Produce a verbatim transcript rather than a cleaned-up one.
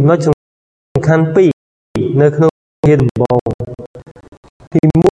ចំណុចសំខាន់ពីរនៅក្នុងជាដំបូងទី